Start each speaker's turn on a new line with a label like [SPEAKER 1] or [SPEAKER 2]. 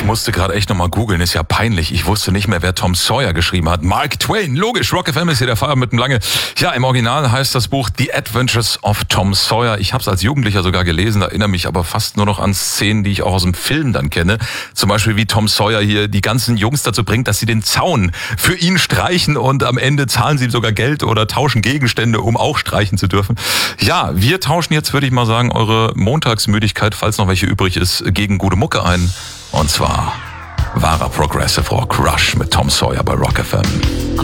[SPEAKER 1] Ich musste gerade echt nochmal googeln, ist ja peinlich. Ich wusste nicht mehr, wer Tom Sawyer geschrieben hat. Mark Twain, logisch, Rock FM ist hier der Feierabend mit dem Lange. Ja, im Original heißt das Buch The Adventures of Tom Sawyer. Ich habe es als Jugendlicher sogar gelesen, erinnere mich aber fast nur noch an Szenen, die ich auch aus dem Film dann kenne. Zum Beispiel, wie Tom Sawyer hier die ganzen Jungs dazu bringt, dass sie den Zaun für ihn streichen und am Ende zahlen sie sogar Geld oder tauschen Gegenstände, um auch streichen zu dürfen. Ja, wir tauschen jetzt, würde ich mal sagen, eure Montagsmüdigkeit, falls noch welche übrig ist, gegen gute Mucke ein. Und zwar wahrer Progressive Rock, Rush mit Tom Sawyer bei Rock FM.